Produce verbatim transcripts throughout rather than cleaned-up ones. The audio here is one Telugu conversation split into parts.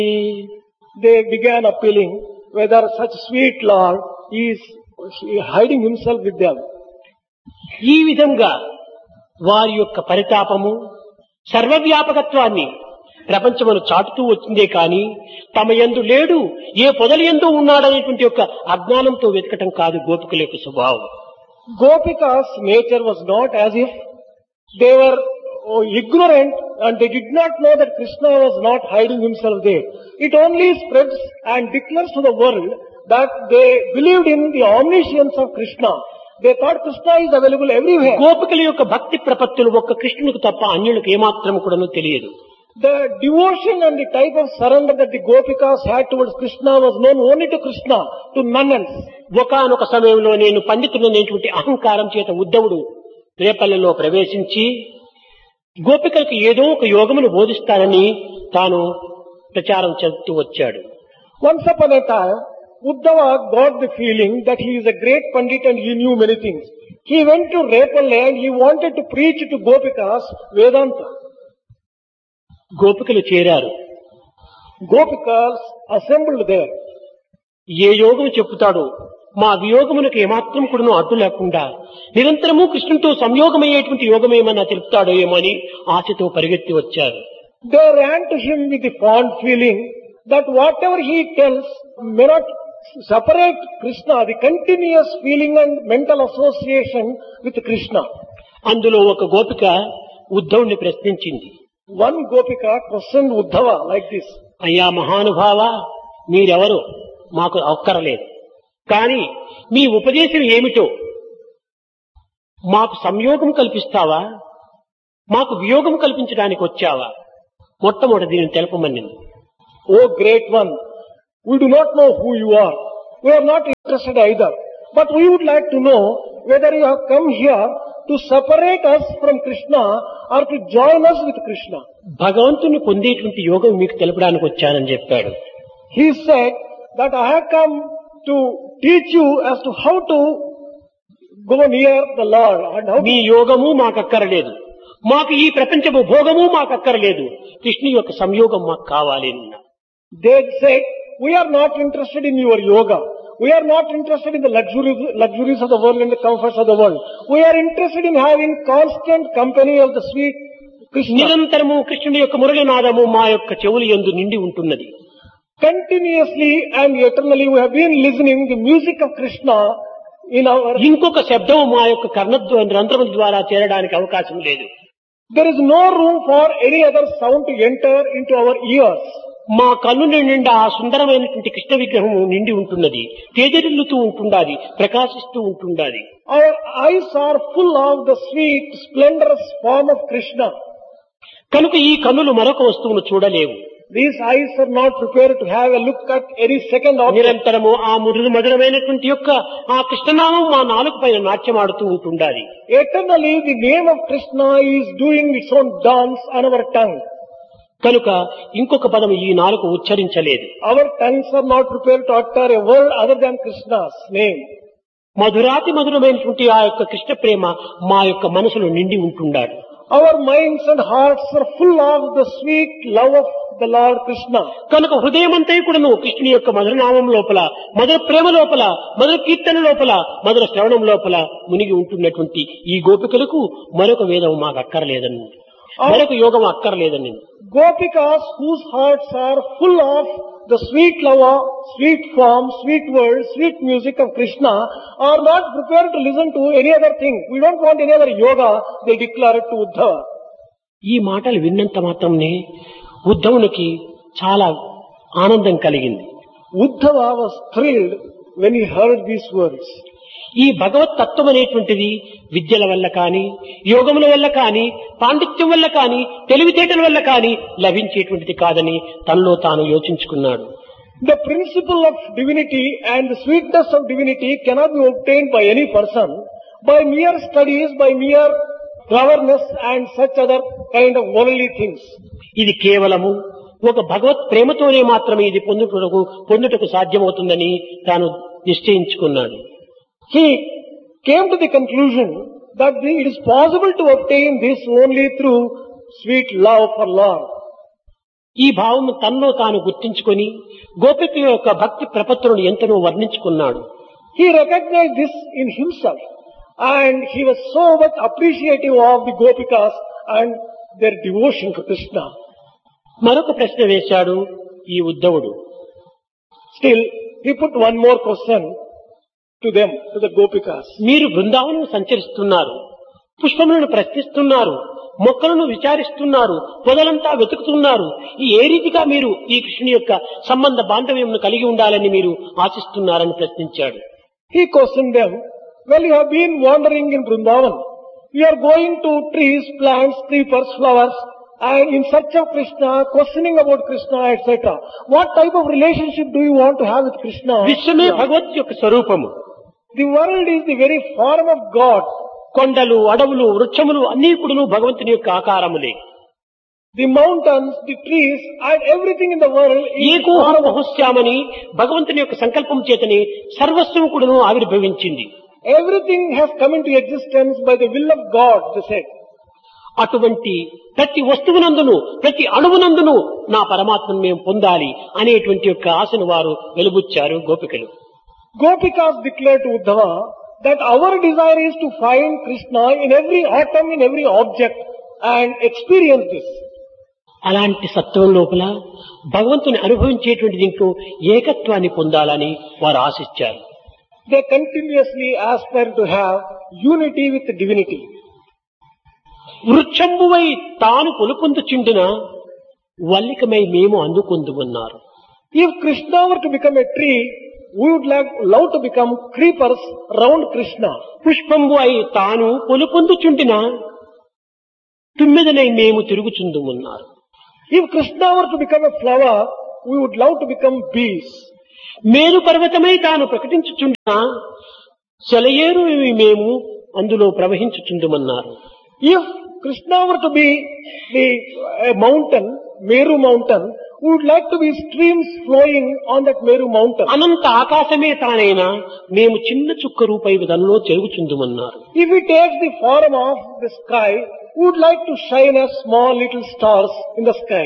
They began appealing whether such sweet Lord is hiding himself with them. ఈ విధంగా వారి యొక్క పరితాపము సర్వవ్యాపకత్వాన్ని ప్రపంచమును చాటుతూ వచ్చిందే కాని తమ యందు లేడు, ఏ పొదల యందు ఉన్నాడనేటువంటి యొక్క అజ్ఞానంతో వెతకటం కాదు గోపికల యొక్క స్వభావం. Gopika's nature was not as if they were oh, ignorant and they did not know that Krishna was not hiding himself there. It only spreads and declares to the world that they believed in the omniscience of Krishna. They thought Krishna is available everywhere. గోపికల యొక్క భక్తి ప్రపత్తులు ఒక్క కృష్ణునికి తప్ప అన్యులకు ఏమాత్రం కూడాను తెలియదు. The devotion and the type of surrender that the Gopikas had towards Krishna was known only to Krishna, to none else. ఒకానొక సమయంలో నేను పండితుడనేటువంటి అహంకారం చేత ఉద్ధవుడు రేపల్లెలో ప్రవేశించి గోపికలకు ఏదో ఒక యోగమును బోధిస్తానని తాను ప్రచారం చేస్తూ వచ్చాడు. Once upon a time, Uddhava got the feeling that he is a great pandit and he knew many things. He went to Repalle and he wanted to preach to Gopikas Vedanta. గోపికలు చేరారు. Gopikas assembled there. ఏ యోగం చెప్పుతాడో మా వియోగమునకు ఏమాత్రం కూడాను అడ్డు లేకుండా నిరంతరము కృష్ణునితో సంయోగమయ్యేటువంటి యోగమేమన్నా తెలుపుతాడో ఏమో అని ఆశతో పరిగెత్తి వచ్చారు. They ran to him with the fond feeling that whatever he tells may not separate Krishna, the continuous feeling and mental association with Krishna. అందులో ఒక గోపిక ఉద్ధవుణ్ణి ప్రశ్నించింది. One Gopika questioned Uddhava like this. అయ్యా మహానుభావ, మీరెవరో మాకు అక్కరలేదు, కానీ మీ ఉపదేశం ఏమిటో మాకు సంయోగం కల్పిస్తావా, మాకు వియోగం కల్పించడానికి వచ్చావా? మొట్టమొదటి దీనిని తెలపమనింది. O great one, we do not know who you are. We are not interested either. But we would like to know whether you have come here to separate us from Krishna or to join us with Krishna. భగవంతుని పొందేటువంటి యోగం మీకు తెలపడానికి వచ్చానని చెప్పాడు. He said that I have come to teach you as to how to go near the Lord. And how మీ యోగము మాకు అక్కరలేదు, మాకు ఈ ప్రపంచము భోగము మాకు అక్కరలేదు, కృష్ణు యొక్క సంయోగం మాకు కావాలి. They said, we are not interested in your yoga. We are not interested in the luxuries, luxuries of the world and the comforts of the world. We are interested in having constant company of the sweet Krishna. నిరంతరము కృష్ణుని యొక్క మురళీనాదము మా యొక్క చెవులు యందు నిండి ఉంటున్నది. Continuously and eternally we have been listening the music of Krishna in our... ఇంకొక శబ్దము మా యొక్క కర్ణద్వ రంధ్రముల ద్వారా చేరడానికి అవకాశం లేదు. There is no room for any other sound to enter into our ears. మా కన్ను నిండా ఆ సుందరమైనటువంటి కృష్ణ విగ్రహము నిండి ఉంటున్నది, తేజరిల్లుతూ ఉంటుండాలి, ప్రకాశిస్తూ ఉంటుండాలి. Our eyes are full of the sweet, splendorous form of Krishna. కనుక ఈ కన్నులు మరొక వస్తువును చూడలేవు. These eyes are not prepared to have a look at any second object. నిరంతరము ఆ మృదు మధురమైనటువంటి యొక్క ఆ కృష్ణనామం మా నాలుగు పైన నాట్యమాడుతూ ఉంటుండాలి. Eternally the name of Krishna is doing its own dance on our tongue. కనుక ఇంకొక పదం ఈ నాలుగు ఉచ్చరించలేదు. Our tongues are not prepared to utter a word other than Krishna's name. మధురాతి మధురమైనటువంటి ఆ యొక్క కృష్ణ ప్రేమ మా యొక్క మనసులో నిండి ఉంటుండాలి. Our minds and hearts are full of the sweet love of the Lord Krishna. కనుక హృదయమంతా కూడాను కృష్ణుని యొక్క మధుర నామం లోపల, మధుర ప్రేమ లోపల, మధుర కీర్తన లోపల, మధుర శ్రవణం లోపల మునిగి ఉంటున్నటువంటి ఈ గోపికలకు మరొక వేదం మాకు అక్కర్లేదని, మరొక యోగం అక్కర్లేదని. Gopikas whose hearts are full of the sweet love, sweet form, sweet words, sweet music of Krishna are not prepared to listen to any other thing. We don't want any other yoga, they declare it to Uddhava. ఈ మాటలు విన్నంత మాత్రమే ఉద్ధవునికి చాలా ఆనందం కలిగింది. Uddhava was thrilled when he heard these words. ఈ భగవత్ తత్వం అనేటువంటిది విద్యల వల్ల కానీ, యోగముల వల్ల కానీ, పాండిత్యం వల్ల కానీ, తెలివితేటల వల్ల కానీ లభించేటువంటిది కాదని తనలో తాను యోచించుకున్నాడు. The principle of divinity and the sweetness of divinity cannot be obtained by any person by mere studies, by mere cleverness and such other kind of worldly things. ఇది కేవలము ఒక భగవత్ ప్రేమతోనే మాత్రమే ఇది పొందుటకు పొందుటకు సాధ్యమవుతుందని తాను నిశ్చయించుకున్నాడు. He came to the conclusion that it is possible to obtain this only through sweet love for Lord. ఈ భావం తనలో తాను గుర్తించుకొని గోపికల యొక్క భక్తి ప్రపత్తులను ఎంతనో వర్ణించుకున్నాడు. He recognized this in himself and he was so much appreciative of the Gopikas and their devotion to Krishna. మరొక ప్రశ్న వేశాడు ఈ ఉద్ధవుడు. Still, he put one more question to them, to the Gopikas. మీరు బృందావనం సంచరిస్తున్నారు, పుష్పములను ప్రశ్నిస్తున్నారు, మొక్కలను విచారిస్తున్నారు, పొదలంతా వెతుకుతున్నారు. ఈ ఏ రీతిగా మీరు ఈ కృష్ణుని యొక్క సంబంధ బాంధవ్యం కలిగి ఉండాలని మీరు ఆశిస్తున్నారని ప్రశ్నించాడు. He questioned them, well, you have been wandering in Vrindavan. You are going to trees, plants, creepers, flowers, and in search of Krishna, questioning about Krishna, et cetera. What type of relationship do you want to have with Krishna? విశ్వమే భగవత్ యొక్క స్వరూపము. The world is the very form of God. కొండలు, అడవులు, వృక్షములు అన్నీ కూడాను భగవంతుని యొక్క ఆకారములే. The mountains, the trees, and everything in the world is ఏకోహం మహోశ్యామని భగవంతుని యొక్క సంకల్పం చేతని సర్వస్వం కూడాను ఆవిర్భవించింది. Everything has come into existence by the will of God, they said. అటువంటి ప్రతి వస్తువునందును ప్రతి అణువునందును నా పరమాత్మను మేము పొందాలి అనేటువంటి యొక్క ఆశను వారు వెలుబుచ్చారు గోపికలు. Gopikas declared to Uddhava that our desire is to find Krishna in every atom, in every object and experience this. అలాంటి సత్వం లోపల భగవంతుని అనుభవించేటువంటి దీంట్లో ఏకత్వాన్ని పొందాలని వారు ఆశించారు. They continuously aspire to have unity with divinity. వృక్షంబువై తాను పొలుపొందుచుండిన వల్లికమై మేము అందుకొందుమన్నారు. If Krishna were to become a tree, we would like, love to become creepers round Krishna. పుష్పంబు అయి తాను పొలుపొందుచుండిన తుమ్మెదనై మేము తిరుగుచుందుమన్నారు. If Krishna were to become a flower, we would love to become bees. మేరు పర్వతమై తాను ప్రకటించుచుండిన సెలయేరు మేము అందులో ప్రవహించుచుందుమన్నారు. If Krishna were to be the a mountain, Meru mountain, we would like to be streams flowing on that Meru mountain. అనంత ఆకాశమే తానైనా మేము చిన్న చుక్క రూపై దానిలో చెరుగుచుందుమన్నారు. If we take the form of the sky, we would like to shine as small little stars in the sky.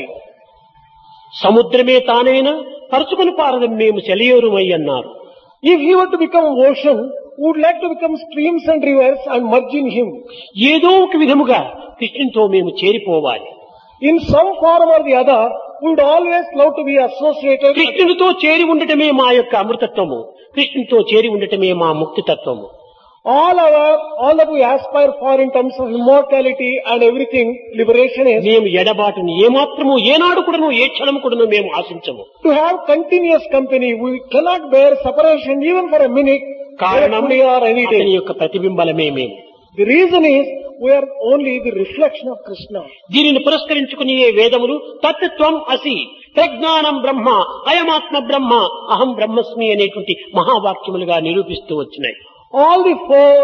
సముద్రమే తానైనా పరుచుకొని పారదం మేము సెలయేరుమై అన్నారు. If he were to become ocean, we would like to become streams and rivers and merge in him. ఏదో ఒక విధముగా కృష్ణునితో మేము చేరిపోవాలి. In some form or the other, we would always love to be associated. కృష్ణునితో చేరి ఉండటమే మా యొక్క అమృతత్వము, కృష్ణునితో చేరి ఉండటమే మా ముక్తితత్వము. All our, all that we aspire for in terms of immortality and everything, liberation is మేము ఎడబాటుని ఏమాత్రము ఏనాడు కూడాను ఏ క్షణం కూడాను మేము ఆశించము. to have continuous company. We cannot bear separation even for a minute. కారణం Today or any అతని day. యొక్క ప్రతిబింబలమే మేము. The reason is we are only the reflection of Krishna. దీనిని పురస్కరించుకుని ఏ వేదములు తత్వం అసి ప్రజ్ఞానం బ్రహ్మ అయమాత్మ బ్రహ్మ అహం బ్రహ్మస్మి అనేటువంటి మహావాక్యములుగా నిరూపిస్తూ వచ్చినాయి. All the four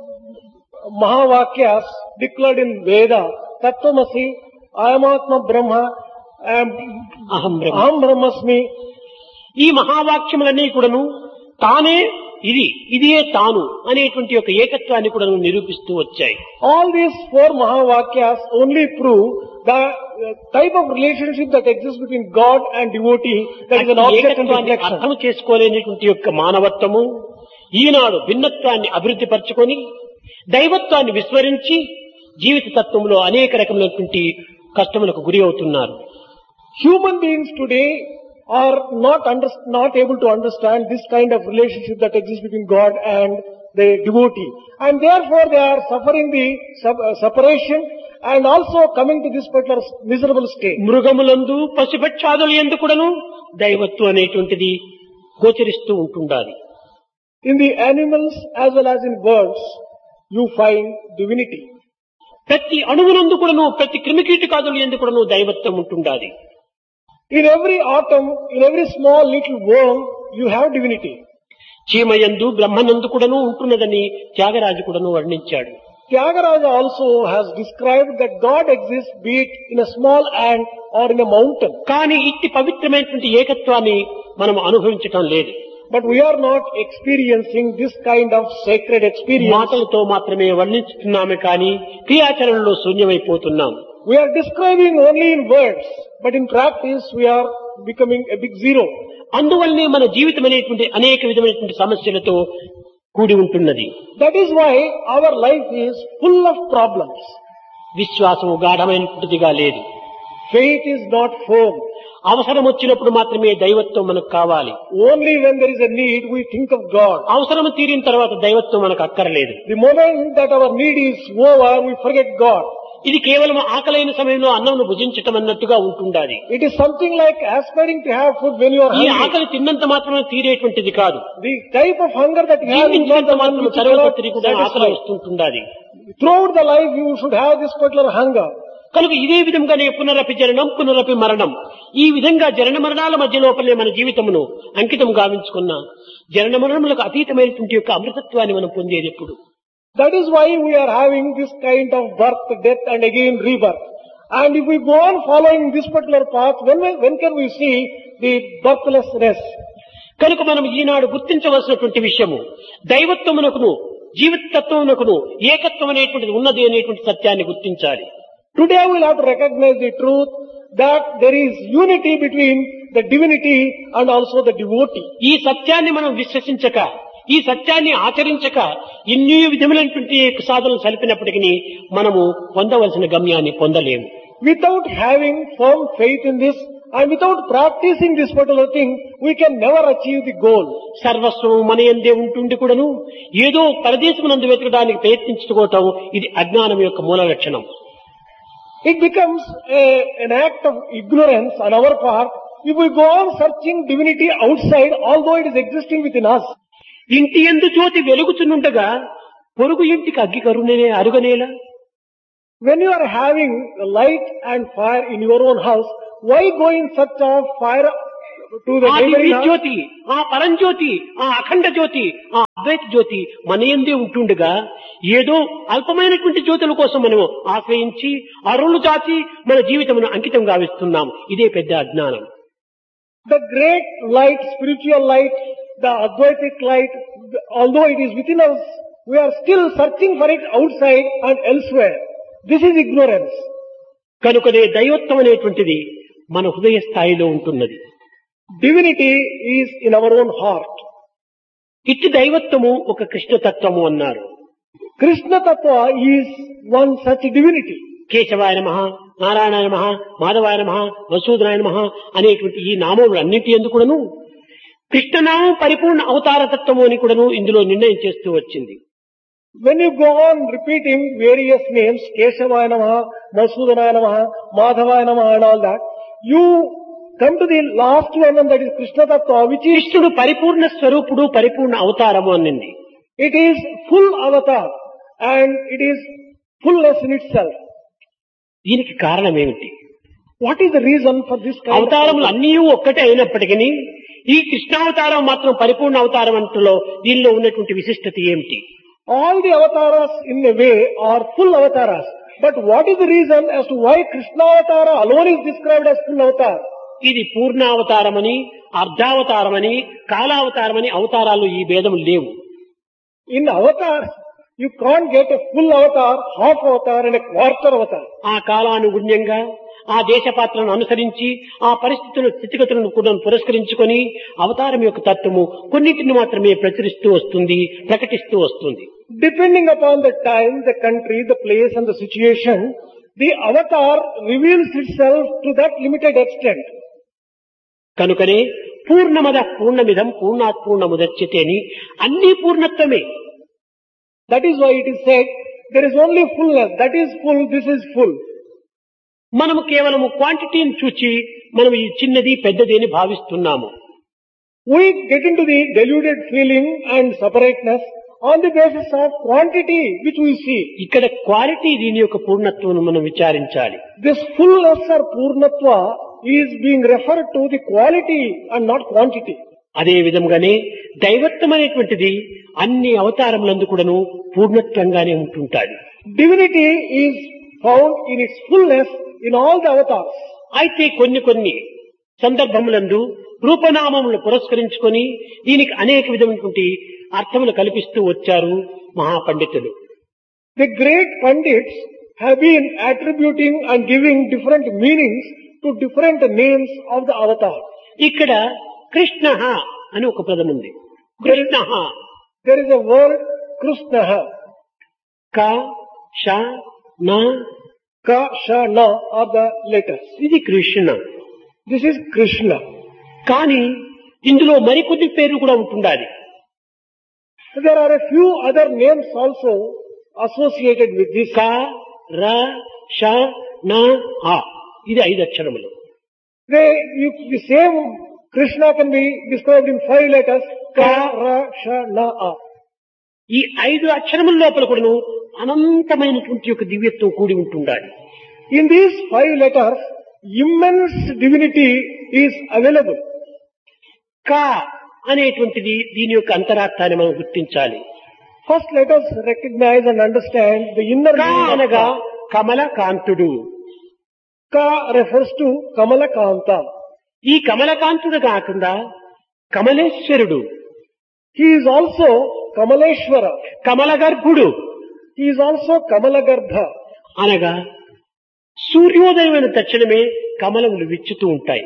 Mahavakyas declared in Veda, Tattvamasi, Ayamatma Brahma, and అహం బ్రహ్మ. Aham Brahmasmi, ఈ మహావాక్యములన్నీ కూడాను తానే ఇది ఇదే తాను అనేటువంటి ఒక ఏకత్వాన్ని కూడా నిరూపిస్తూ వచ్చాయి. all these four Mahavakyas only prove the uh, type of relationship that exists between God and devotee, that is an object and ఏకత్వాన్ని reflection. అర్థం చేసుకోలేనటువంటి యొక్క మానవత్వము ఈనాడు భిన్నత్వాన్ని అభివృద్ధి పరచుకొని దైవత్వాన్ని విస్మరించి జీవిత తత్వంలో అనేక రకమైనటువంటి కష్టములకు గురి అవుతున్నారు. Human beings today are not under, not able to understand this kind of relationship that exists between God and the devotee, and therefore they are suffering the sub- uh, separation and also coming to this particular miserable state. మృగములందు పశుపక్షాదులు యందు కూడాను దైవత్వం అనేటువంటిది గోచరిస్తూ ఉంటుండాలి. In the animals as well as in birds, you find divinity. ప్రతి అణువునందు కూడాను ప్రతి క్రిమికీటకాదులు యందు కూడాను దైవత్వం ఉంటుండాలి. In every atom, in every small little worm, you have divinity. చీమయందు బ్రహ్మనందు కూడాను ఉంటున్నదని త్యాగరాజు కూడాను వర్ణించాడు. Tyagaraja also has described that God exists, be it in a small ant or in a mountain. కానీ ఇట్టి పవిత్రమైనటువంటి ఏకత్వాన్ని మనం అనుభవించటం లేదు. But we are not experiencing this kind of sacred experience. మాటలతో మాత్రమే వర్ణించుతున్నామే కానీ క్రియాచరణలో శూన్యమైపోతున్నాం. we are describing only in words, but in practice we are becoming a big zero. అందువల్లనే మన జీవితం అనేటువంటి అనేక విధమైనటువంటి సమస్యలతో కూడి ఉంటున్నది. That is why our life is full of problems. విశ్వాసము గాఢమైనటువంటిదిగా లేదు. Faith is not firm. అవసరం వచ్చినప్పుడు మాత్రమే దైవత్వం మనకు కావాలి. Only when there is a need we think of God. అవసరం తీరిన తర్వాత దైవత్వం మనకు అక్కర్లేదు. The moment that our need is over, we forget God. ఇది కేవలం ఆకలైన సమయంలో అన్నంను భుజించటం అన్నట్టుగా ఉంటుండాలి. It is something like aspiring to have food when you are ఈ hungry. ఆకలి తిన్నంత మాత్రమే తీరేటువంటిది కాదు. The type of hunger that you have is not జీవించినంత the one మాత్రం which చరవపత్రి కూడా cannot ఆకలి satisfy. వస్తుంటుండాలి. Throughout the life you should have this particular hunger. కనుక ఇదే విధంగానే పునరపి జననం పునరపి మరణం, ఈ విధంగా జనన మరణాల మధ్య లోపలే మన జీవితమును అంకితం గావించుకున్న జనన మరణములకు అతీతమైనటువంటి యొక్క అమృతత్వాన్ని మనం పొందేది ఎప్పుడు. That is why we are having this kind of birth, death and again rebirth. And if we go on following this particular path, when, when can we see the birthlessness? కనుక మనం ఈనాడు గుర్తించవలసినటువంటి విషయము దైవత్వమునకును జీవితత్వమునకును ఏకత్వం అనేటువంటిది ఉన్నది అనేటువంటి సత్యాన్ని గుర్తించాలి. Today we will have to recognize the truth that there is unity between the divinity and also the devotee. ఈ సత్యాన్ని మనం విశ్వసించక, ఈ సత్యాన్ని ఆచరించక ఎన్ని విధములైనటువంటి సాధనలు సలిపినప్పటికీ మనము పొందవలసిన గమ్యాన్ని పొందలేము. Without having firm faith in this and without practicing this particular thing, we can never achieve the goal. సర్వస్వం మన యందే ఉంటుండి కూడాను ఏదో పరదేశమునందు వెతకడానికి ప్రయత్నించుకోవటం ఇది అజ్ఞానం యొక్క మూల లక్షణం. It becomes a, an act of ignorance on our part if we go on searching divinity outside, although it is existing within us. ఇంటి యందు జ్యోతి వెలుగుచునుండగా పొరుగు ఇంటికి అగ్గి కరుణనే అరుగనేలా. When you are having light and fire in your own house, why go in search of fire to the ఆ neighboring దివ్య house? జ్యోతి, ఆ పరంజ్యోతి, ఆ అఖండ జ్యోతి, ఆ అద్వైత జ్యోతి మన యందే ఉంటుండగా ఏదో అల్పమైనటువంటి జ్యోతుల కోసం మనం ఆశ్రయించి అరుణు చాచి మన జీవితమును అంకితం గావిస్తున్నాం. ఇదే పెద్ద అజ్ఞానం. The great light, spiritual light, the Advaitic light, although it is within us, we are still searching for it outside and elsewhere. This is ignorance. కనుకనే దైవత్వం అనేటువంటిది మన హృదయ స్థాయిలో ఉంటున్నది. Divinity is in our own heart. ఇట్టి దైవత్వము ఒక కృష్ణతత్వము అన్నారు. Krishna Tattva is one such divinity. కేశవాయ నమః, నారాయణాయ నమః, మాధవాయ నమః, వసూదనాయ నమః అనేటువంటి ఈ నామములు అన్నింటి యందు కూడాను కృష్ణనామం పరిపూర్ణ అవతారతత్వము అని కూడాను ఇందులో నిర్ణయం చేస్తూ వచ్చింది. When you go on repeating various names, Keshavaya Namaha, Masudanaya Namaha, Madhavaya Namaha and all that, you come to the last one and that is Krishna Tattva, which is, కృష్ణుడు పరిపూర్ణ స్వరూపుడు, పరిపూర్ణ అవతారము అనింది. it is full avatar and it is fullness in itself. దీనికి కారణం ఏమిటి? What is the reason for this kind అవతారములు of అన్నీ ఒక్కటే అయినప్పటికీ ఈ కృష్ణావతారం మాత్రం పరిపూర్ణ అవతారం అంటలో దీనిలో ఉన్నటువంటి విశిష్టత ఏమిటి? all the avatars in a way are full avatars. But what is the reason as to why Krishna Avatara alone is described as full avatar? ఇది పూర్ణావతారమని, అర్ధావతారమని, కాలావతారమని అవతారాలు ఈ భేదము లేవు. In avatars, you can't get a full avatar, half avatar and a quarter avatar. ఆ కాలానుగుణ్యంగా ఆ దేశపాత్రను అనుసరించి ఆ పరిస్థితుల స్థితిగతులను కూడా పురస్కరించుకొని అవతారం యొక్క తత్వము కొన్నింటిని మాత్రమే ప్రచురిస్తూ వస్తుంది, ప్రకటిస్తూ వస్తుంది. Depending upon the time, the country, the place and the situation, the avatar reveals itself to that limited extent. కనుకనే పూర్ణమద పూర్ణమిదం పూర్ణాత్ పూర్ణముదచ్యతే అని అన్ని పూర్ణత్వమే. That is why it is said, there is only fullness, that is full, this is full. మనము కేవలము క్వాంటిటీని చూచి మనం ఈ చిన్నది పెద్దది అని భావిస్తున్నాము. We get into the deluded feeling and separateness on the basis of quantity which we see. ఇక్కడ క్వాలిటీ దీని యొక్క పూర్ణత్వం మనం విచారించాలి. This fullness or purnatva is being referred to the quality and not quantity. అదే విధంగానే దైవత్వం అనేటువంటిది అన్ని అవతారములందు కూడాను పూర్ణత్వంగానే ఉంటుంటాది. Divinity is found in its fullness in all the avatars. అయితే కొన్ని కొన్ని సందర్భములందు రూపనామములు పురస్కరించుకొని దీనికి అనేక విధమైనటువంటి అర్థములు కల్పిస్తూ వచ్చారు మహాపండితులు. The great Pandits have been attributing and giving different meanings to different names of the avatar. ఇక్కడ కృష్ణ అని ఒక పదం ఉంది. Krishna There is a word Krishna, క ష న Ka, Sha, Na are the letters. ఇది కృష్ణ. This is Krishna. కానీ ఇందులో మరికొద్ది పేర్లు కూడా ఉంటుండాలి. There are a few other names also associated with this. క ర ష న హ ఇది ఐదు అక్షరములు. They, you, the same Krishna can be described in five letters. Ka, Ra, Sha, Na, A. ఈ ఐదు అక్షరముల లోపల కూడాను అనంతమైనటువంటి ఒక దివ్యత్వం కూడి ఉంటుండాలి. In these five letters, immense divinity is available. క అనేటువంటిది దీని యొక్క అంతరార్థాన్ని మనం గుర్తించాలి. First, let us recognize and understand the inner క meaning of అనగా Ka. Kamala కాంతుడు. Ka refers to Kamala Kanta. ఈ కమలకాంతుడు కాకుండా కమలేశ్వరుడు, He is also Kamaleshwara. కమల గర్భుడు He is also Kamalagarbha. అనగా సూర్యోదయమైన తక్షణమే కమలములు విచ్చుతూ ఉంటాయి.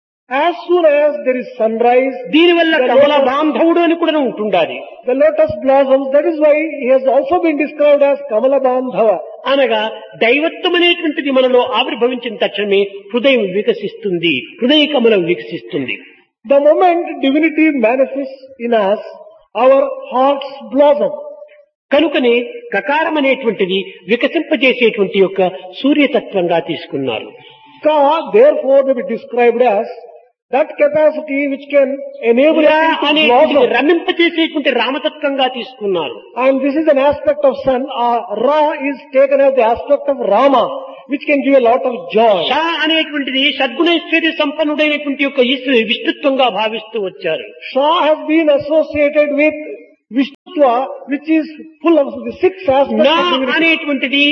As soon as there is sunrise, దీనివల్ల కమల బాంధవుడు అని కూడా ఉంటుండాలి. the lotus blossoms. That is why he has also been described as Kamala Bandhava. అనగా దైవత్వం అనేటువంటిది మనలో ఆవిర్భవించిన తక్షణమే హృదయం వికసిస్తుంది, హృదయ కమలం వికసిస్తుంది. The moment divinity manifests in us, our hearts blossom. కనుకనే కకారం అనేటువంటిది వికసింపజేసేటువంటి యొక్క సూర్యతత్వంగా తీసుకున్నారు. Ka, therefore, may be described as that capacity which can enable రా us to అనేటువంటిది blossom. రమింపజేసేటువంటి రామతత్వంగా తీసుకున్నారు. And this is an aspect of sun. Uh, Ra is taken as the aspect of Rama, which can give a lot of joy. Shah అనేటువంటిది సద్గుణైశ్వర్య సంపన్నుడైనటువంటి యొక్క ఈశ్వరు విష్ణుత్వంగా భావిస్తూ వచ్చారు. Shah has been associated with Vishnutva, which is full of the six aspects నా of divinity. అనేటువంటిది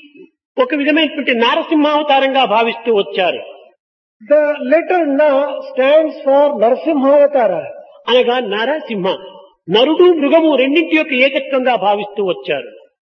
ఒక విధమైనటువంటి నారసింహావతారంగా భావిస్తూ వచ్చారు. The letter Na stands for Narasimhavatara. అనగా నరసింహ, నరుడు మృగము రెండింటి యొక్క ఏకత్వంగా భావిస్తూ వచ్చారు.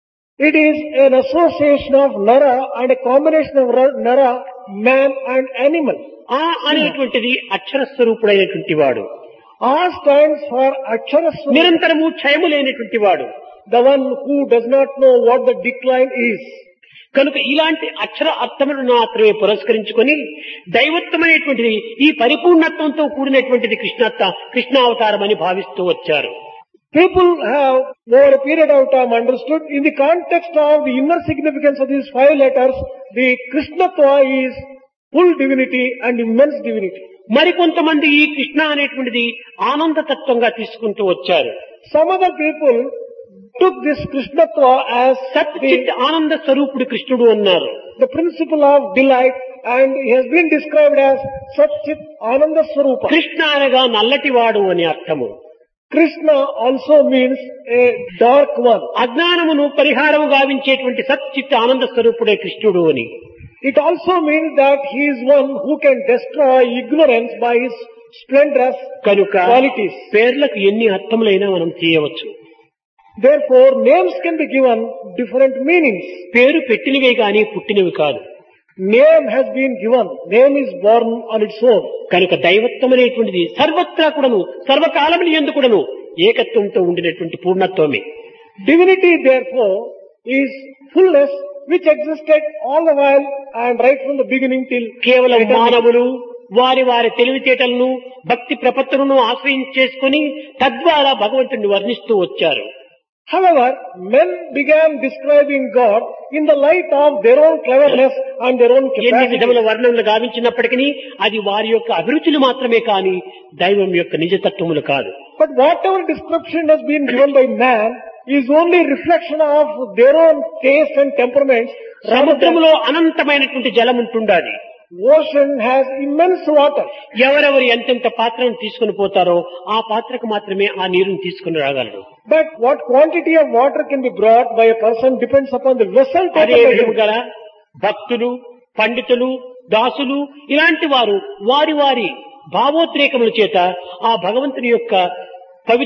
It is an association of Nara and a combination of Ra- Nara, man and animal. ఆ అనేటువంటిది అక్షర స్వరూపుడైనటువంటి వాడు, A stands for Akshara, నిరంతరము క్షయము లేనటువంటి వాడు. the one who does not know what the decline is. కనుక ఇలాంటి అక్షర అర్థములను మాత్రమే పురస్కరించుకొని దైవత్వం అనేటువంటిది ఈ పరిపూర్ణత్వంతో కూడినటువంటిది కృష్ణత్వ కృష్ణావతారం అని భావిస్తూ వచ్చారు. People have over a period of time understood in the context of the inner significance of these five letters, the Krishnatva is full divinity and immense divinity. మరికొంతమంది ఈ కృష్ణ అనేటువంటిది ఆనంద తత్వంగా తీసుకుంటూ వచ్చారు. Some other people took this Krishnatva as సచ్చిత్ the, ఆనంద స్వరూపుడు కృష్ణుడు అన్నారు. the principle of delight, and he has been described as Satchit Ananda Swarupa. Krishna అనగా నల్లటివాడు అని అర్థము. Krishna also means a dark one. అజ్ఞానమును పరిహారము గావించేటువంటి సచ్చిత్ ఆనంద స్వరూపుడే కృష్ణుడు అని. It also means that he is one who can destroy ignorance by his splendorous కనుక qualities. పేర్లకు ఎన్ని అర్థములైనా మనం చేయవచ్చు. Therefore, names can be given different meanings. పేరు పెట్టినవే గాని పుట్టినవి కాదు. Name has been given. Name is born on its own. కనుక దైవత్వం అనేటువంటిది సర్వత్రా కూడాను సర్వకాలములు యందు కూడాను ఏకత్వంతో ఉండినటువంటి పూర్ణత్వమే. Divinity, therefore, is fullness which existed all the while and right from the beginning till కేవలం eternity. మానవులు వారి వారి తెలివితేటలను భక్తి ప్రపత్తులను ఆశ్రయించేసుకుని తద్వారా భగవంతుడిని వర్ణిస్తూ వచ్చారు. However, men began describing God in the light of their own cleverness and their own ఎన్ని capacity. విధముల వర్ణములు గావించినప్పటికీ అది వారి యొక్క అభిరుచులు మాత్రమే కాని దైవం యొక్క నిజతత్వములు కాదు. But whatever description has been given by man is only reflection of their own taste and temperaments. Rather than సముద్రములో అనంతమైనటువంటి జలం ఉంటుండాలి. ocean has immense water. ఎవరెవరు ఎంతెంత పాత్రను తీసుకుని పోతారో ఆ పాత్రకు మాత్రమే ఆ నీరుని తీసుకుని రాగలరు. But what quantity of water can be brought by a person depends upon the vessel అదే taken by him. విధముగా భక్తులు, పండితులు, దాసులు ఇలాంటి వారు వారి వారి భావోద్రేకముల చేత ఆ భగవంతుని యొక్క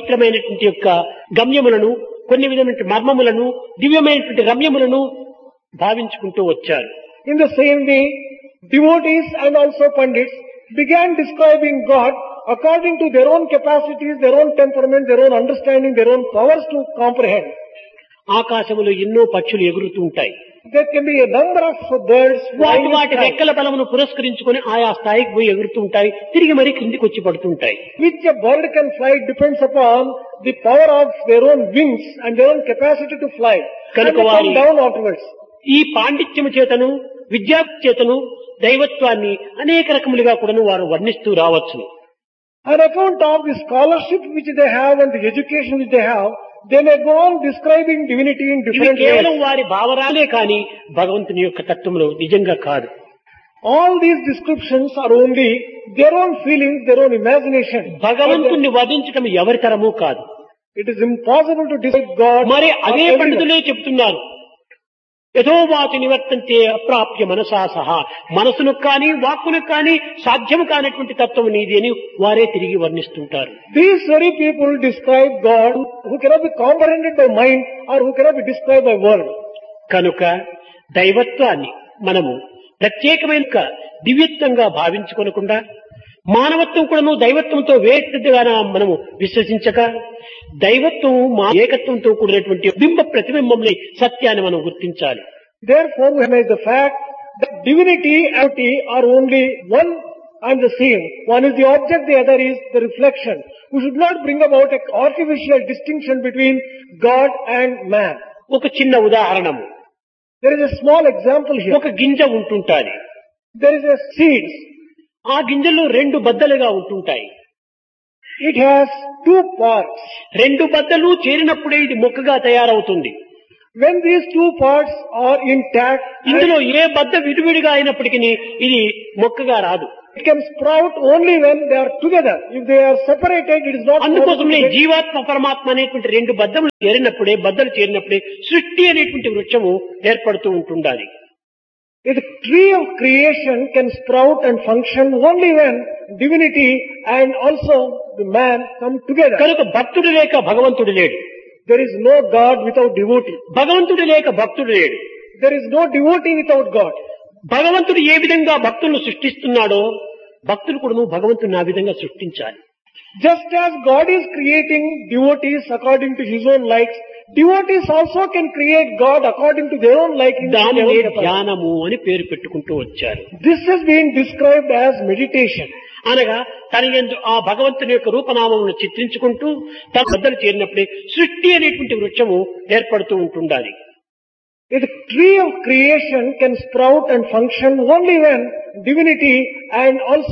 పవిత్రమైనటువంటి యొక్క గమ్యములను, కొన్ని విధమైన మర్మములను, దివ్యమైనటువంటి రమ్యములను భావించుకుంటూ వచ్చారు. In the same way, devotees and also pandits began describing God according to their own capacities, their own temperament, their own understanding, their own powers to comprehend. ఆకాశములో ఎన్నో పక్షులు ఎగురుతూ ఉంటాయి. There can be a number of birds వాటి flying in వాటి sky. రెక్కల బలమును పురస్కరించుకొని ఆయా స్థాయికి పోయి ఎగురుతూ ఉంటాయి, తిరిగి మరి క్రిందికి వచ్చి పడుతుంటాయి. Which a bird can fly depends upon the power of their own wings and their own capacity to fly. And they come down afterwards. ఈ పాండిత్యము చేతను విద్యా చేతను దైవత్వాన్ని అనేక రకములుగా కూడా వారు వర్ణిస్తూ రావచ్చు. On account of the scholarship which they have and the education which they have, they may go on describing divinity in ఇవి different కేవలం ways. వారి భావరాలే కాని భగవంతుని యొక్క తత్వంలో నిజంగా కాదు. All these descriptions are only their own feelings, their own imagination. భగవంతుణ్ణి వర్ణించడం ఎవరి తరము కాదు. It is impossible to describe God. మరి or అదే everyone. పండితులే చెప్తున్నారు, యథోవాచి నివర్తంతే అప్రాప్య మనసా సహా, మనసును కానీ వాక్కును కానీ సాధ్యము కానటువంటి తత్వం నీది అని వారే తిరిగి వర్ణిస్తుంటారు. These very people describe God who cannot be comprehended by mind or who cannot be described by word. కనుక దైవత్వాన్ని మనము ప్రత్యేకమైన దివ్యత్వంగా భావించుకొనకుండా మానవత్వం కూడాను దైవత్వంతో వేరుగా మనము విశ్వసించక దైవత్వం మా ఏకత్వంతో కూడినటువంటి బింబ ప్రతిబింబంని సత్యాన్ని మనం గుర్తించాలి. Therefore, we recognize the fact that divinity and deity are only one and the same. One is the object, the other is the reflection. We should not bring about an artificial distinction between God and man. ఒక చిన్న ఉదాహరణము, There is a small example here. ఒక గింజ ఉంటుంటాది. There is a seed. ఆ గింజలు రెండు బద్దలుగా ఉంటుంటాయి. It has two parts. రెండు బద్దలు చేరినప్పుడే ఇది మొక్కగా తయారవుతుంది. When these two parts are intact, ఇందులో ఏ బద్ద విడివిడిగా అయినప్పటికీ ఇది మొక్కగా రాదు. it can sprout only when they are together. If they are separated, it is not possible. అందుకోసమే to get- జీవాత్మ పరమాత్మ అనేటువంటి రెండు బద్దలు చేరినప్పుడే బద్దలు చేరినప్పుడే సృష్టి అనేటువంటి వృక్షము ఏర్పడుతూ ఉంటుండాలి. The tree of creation can sprout and function only when divinity and also the man come together. కనుక భక్తుడు లేక భగవంతుడు లేడు, There is no God without devotee. భగవంతుడు లేక భక్తుడు లేడు. There is no devotee without God. భగవంతుడు ఏ విధంగా భక్తులను సృష్టిస్తున్నాడో భక్తులు కూడా భగవంతుని ఆ విధంగా సృష్టించాలి. Just as God is creating devotees according to His own likes, devotees also can create God according to their own liking. and దానినే their own capacity. ధ్యానము అని పేరు పెట్టుకుంటూ వచ్చారు. This has been described as meditation. అనగా తన యందు ఆ భగవంతుని యొక్క రూపనామమును చిత్రించుకుంటూ తన బద్దలు చేరినప్పుడే సృష్టి అనేటువంటి వృక్షము ఏర్పడుతూ ఉంటుండాలి. The tree of creation can sprout and function only when divinity and also